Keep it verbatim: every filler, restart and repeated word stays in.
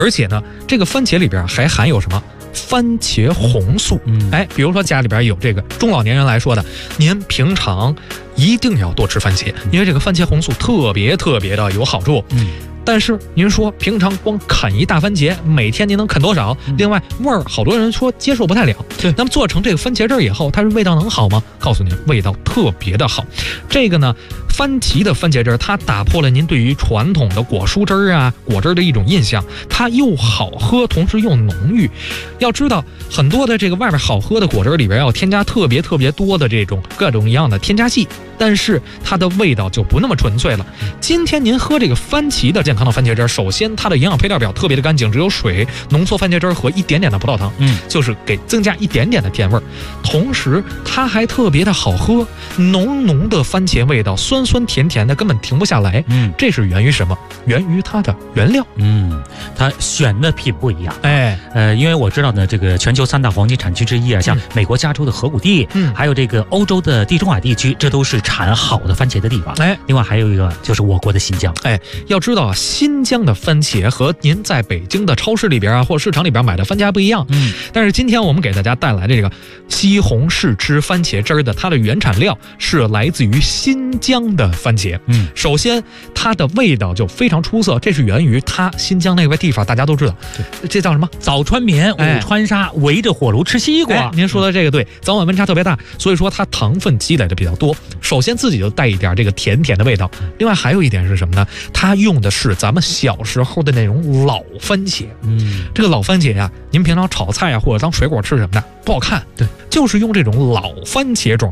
而且呢，这个番茄里边还含有什么？番茄红素。 嗯， 哎，比如说家里边有这个中老年人来说的，您平常一定要多吃番茄，因为这个番茄红素特别特别的有好处。 嗯。 但是您说平常光啃一大番茄，每天您能啃多少？另外味儿，好多人说接受不太了。 对， 那么做成这个番茄汁以后，它是味道能好吗？告诉您，味道特别的好。这个呢，番茄的番茄汁，它打破了您对于传统的果蔬汁啊、果汁的一种印象，它又好喝，同时又浓郁。要知道，很多的这个外边好喝的果汁里边要添加特别特别多的这种各种一样的添加剂，但是它的味道就不那么纯粹了。今天您喝这个番茄的健康的番茄汁，首先它的营养配料表特别的干净，只有水、浓缩番茄汁和一点点的葡萄糖， 嗯， 就是给增加一点点的甜味儿，同时它还特别的好喝，浓浓的番茄味道，酸酸甜甜的，根本停不下来。 嗯， 这是源于什么？源于它的原料。 嗯，它选的品不一样。 哎， 呃，因为我知道呢，这个全球三大黄金产区之一啊，像美国加州的河谷地， 嗯， 还有这个欧洲的地中海地区，这都是产好的番茄的地方。 哎， 另外还有一个就是我国的新疆。 哎，要知道啊，新疆的番茄和您在北京的超市里边啊，或者市场里边买的番茄还不一样。 嗯， 但是今天我们给大家带来的这个西红柿汁番茄汁的，它的原产料是来自于新疆的番茄。 嗯， 首先它的味道就非常出色，这是源于它新疆那个地方，大家都知道，这叫什么？ 早穿棉， 哎午穿纱，围着火炉吃西瓜。 哎，您说的这个对，早晚温差特别大，所以说它糖分积累的比较多。首先自己就带一点这个甜甜的味道，另外还有一点是什么呢？它用的是咱们小时候的那种老番茄。 嗯， 这个老番茄呀、啊，您平常炒菜呀、啊、或者当水果吃什么的不好看， 对， 就是用这种老番茄种